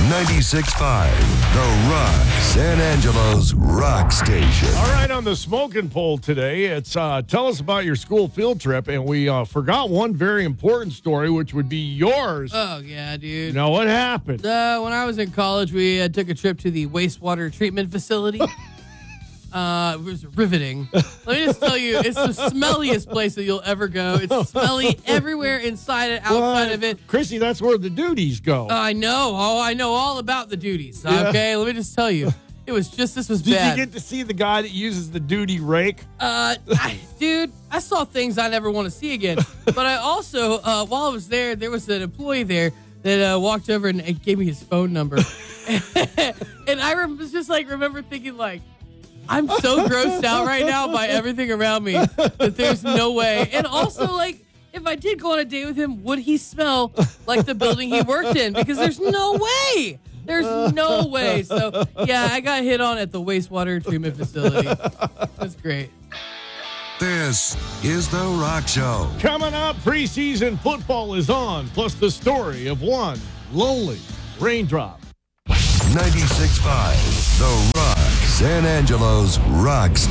96.5, The Rock, San Angelo's rock station. All right, on the smoking poll today, it's tell us about your school field trip, and we forgot one very important story, which would be yours. Oh, yeah, dude. Now, what happened? When I was in college, we took a trip to the wastewater treatment facility. It was riveting. Let me just tell you, it's the smelliest place that you'll ever go. It's smelly everywhere, inside and outside of it. Chrissy, that's where the duties go. I know. Oh, I know all about the duties. Okay, let me just tell you. This was Did bad. you get to see the guy that uses the duty rake? Dude, I saw things I never want to see again. But I also, while I was there was an employee there that walked over and gave me his phone number. And I remember thinking, like, I'm so grossed out right now by everything around me that there's no way. And also, like, if I did go on a date with him, would he smell like the building he worked in? Because there's no way. There's no way. So, yeah, I got hit on at the wastewater treatment facility. That's great. This is The Rock Show. Coming up, preseason football is on, plus the story of one lonely raindrop. 96.5, The Rock, San Angelo's rock station.